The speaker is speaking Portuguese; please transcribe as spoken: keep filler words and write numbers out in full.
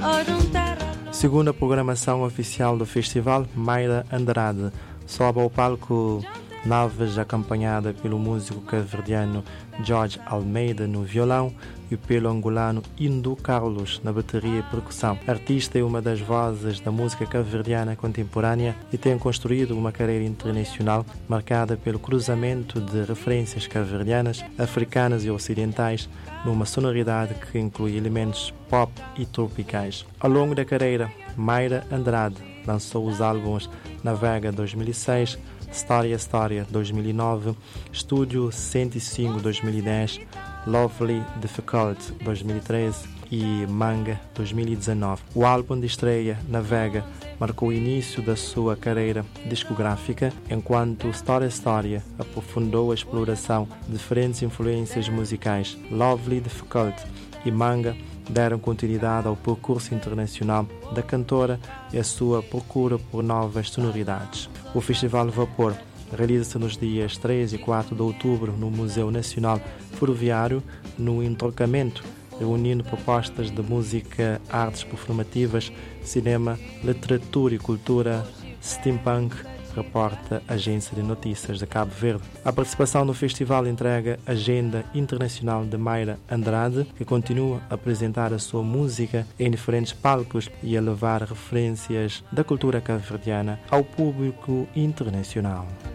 Segunda programação oficial do festival, Mayra Andrade sobe ao palco Naves, acompanhada pelo músico cabo-verdiano Jorge Almeida no violão e pelo angolano Indu Carlos na bateria e percussão. A artista é uma das vozes da música cabo-verdiana contemporânea e tem construído uma carreira internacional marcada pelo cruzamento de referências cabo-verdianas, africanas e ocidentais numa sonoridade que inclui elementos pop e tropicais. Ao longo da carreira, Mayra Andrade lançou os álbuns Navega dois mil e seis, História História dois mil e nove, Estúdio cento e cinco dois mil e dez, Lovely Difficult dois mil e treze e Manga dois mil e dezanove. O álbum de estreia Navega marcou o início da sua carreira discográfica, enquanto História História aprofundou a exploração de diferentes influências musicais. Lovely Difficult e Manga deram continuidade ao percurso internacional da cantora e a sua procura por novas sonoridades. O Festival Vapor realiza-se nos dias três e quatro de outubro no Museu Nacional Ferroviário, no entroncamento, reunindo propostas de música, artes performativas, cinema, literatura e cultura, steampunk, reporta a Agência de Notícias de Cabo Verde. A participação no festival entrega a agenda internacional de Mayra Andrade, que continua a apresentar a sua música em diferentes palcos e a levar referências da cultura cabo-verdiana ao público internacional.